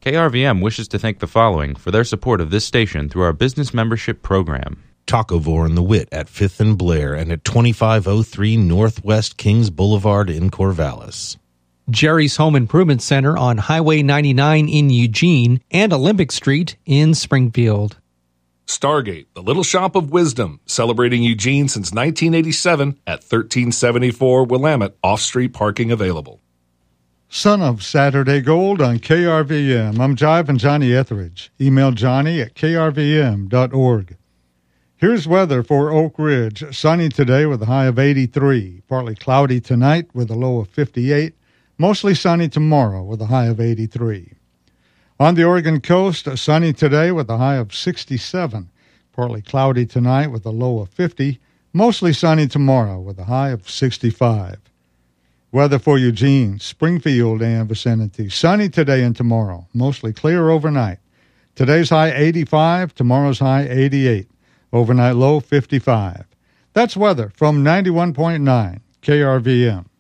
KRVM wishes to thank the following for their support of this station through our business membership program. Tacovore and the Wit at 5th and Blair and at 2503 Northwest Kings Boulevard in Corvallis. Jerry's Home Improvement Center on Highway 99 in Eugene and Olympic Street in Springfield. Stargate, the Little Shop of Wisdom, celebrating Eugene since 1987 at 1374 Willamette, off-street parking available. Son of Saturday Gold on KRVM. I'm Jive and Johnny Etheridge. Email Johnny at krvm.org. Here's weather for Oak Ridge. Sunny today with a high of 83. Partly cloudy tonight with a low of 58. Mostly sunny tomorrow with a high of 83. On the Oregon coast, sunny today with a high of 67. Partly cloudy tonight with a low of 50. Mostly sunny tomorrow with a high of 65. Weather for Eugene, Springfield, and vicinity. Sunny today and tomorrow. Mostly clear overnight. Today's high 85. Tomorrow's high 88. Overnight low 55. That's weather from 91.9 KRVM.